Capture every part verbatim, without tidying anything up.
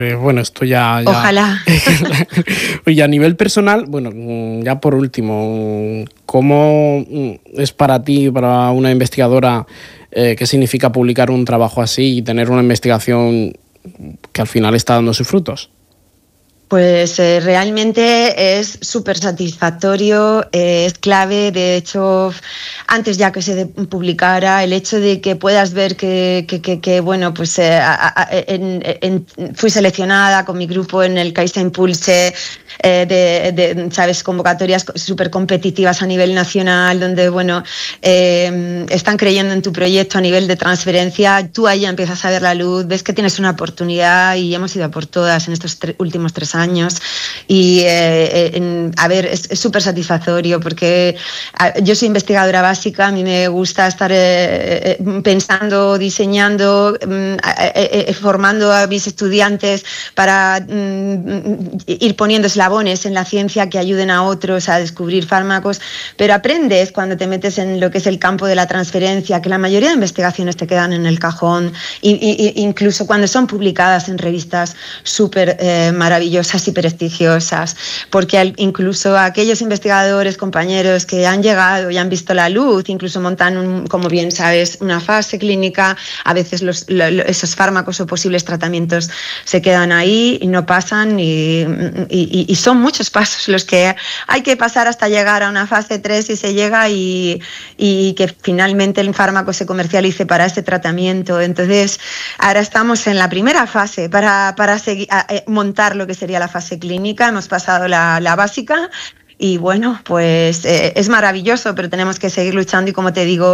Eh, bueno, esto ya... ya... Ojalá. Y a nivel personal, bueno, ya por último, ¿cómo es para ti, para una investigadora, eh, qué significa publicar un trabajo así y tener una investigación que al final está dando sus frutos? Pues eh, realmente es súper satisfactorio, eh, es clave. De hecho, antes ya que se publicara, el hecho de que puedas ver que, que, que, que bueno, pues eh, a, a, en, en, fui seleccionada con mi grupo en el Caixa Impulse, eh, de, de, sabes, convocatorias súper competitivas a nivel nacional, donde, bueno, eh, están creyendo en tu proyecto a nivel de transferencia. Tú ahí ya empiezas a ver la luz, ves que tienes una oportunidad y hemos ido a por todas en estos tre- últimos tres años. años y eh, en, a ver, es súper satisfactorio porque a, yo soy investigadora básica, a mí me gusta estar eh, pensando, diseñando, eh, eh, formando a mis estudiantes para eh, ir poniendo eslabones en la ciencia que ayuden a otros a descubrir fármacos, pero aprendes cuando te metes en lo que es el campo de la transferencia, que la mayoría de investigaciones te quedan en el cajón, y, y, incluso cuando son publicadas en revistas súper eh, maravillosas y prestigiosas, porque al, incluso aquellos investigadores, compañeros que han llegado y han visto la luz, incluso montan, un, como bien sabes, una fase clínica, a veces los, lo, esos fármacos o posibles tratamientos se quedan ahí y no pasan, y, y, y son muchos pasos los que hay que pasar hasta llegar a una fase tres y se llega y, y que finalmente el fármaco se comercialice para ese tratamiento. Entonces, ahora estamos en la primera fase para, para seguir, a, a, montar lo que sería la fase clínica. Hemos pasado la, la básica y bueno, pues eh, es maravilloso, pero tenemos que seguir luchando y como te digo,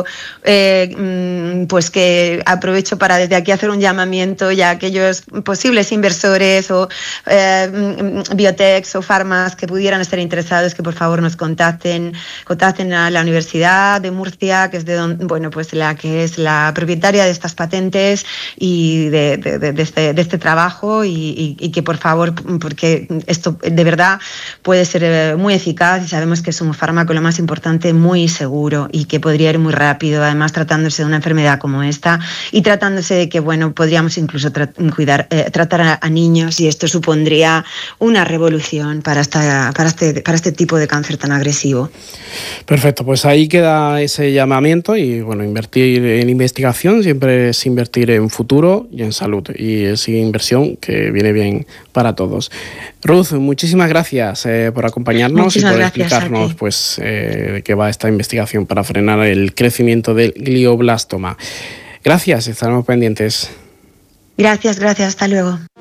eh, pues que aprovecho para desde aquí hacer un llamamiento ya a aquellos posibles inversores o eh, biotechs o farmas que pudieran estar interesados, que por favor nos contacten, contacten a la Universidad de Murcia, que es de donde, bueno, pues la que es la propietaria de estas patentes y de, de, de, de, este, de este trabajo y, y, y que por favor, porque esto de verdad puede ser muy eficaz y sabemos que es un fármaco, lo más importante, muy seguro y que podría ir muy rápido, además tratándose de una enfermedad como esta y tratándose de que, bueno, podríamos incluso tra- cuidar, eh, tratar a, a niños, y esto supondría una revolución para, esta, para, este, para este tipo de cáncer tan agresivo. Perfecto, pues ahí queda ese llamamiento y, bueno, invertir en investigación siempre es invertir en futuro y en salud, y es inversión que viene bien para todos. Ruth, muchísimas gracias eh, por acompañarnos. Muchísimas y por gracias explicarnos pues, eh, de qué va esta investigación para frenar el crecimiento del glioblastoma. Gracias, estaremos pendientes. Gracias, gracias, hasta luego.